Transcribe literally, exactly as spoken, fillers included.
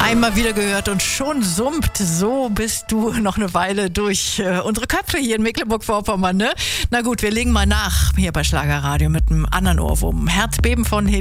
Einmal wieder gehört und schon summt. So bist du noch eine Weile durch äh, unsere Köpfe hier in Mecklenburg-Vorpommern, ne? Na gut, wir legen mal nach hier bei Schlagerradio mit einem anderen Ohrwurm. Herzbeben von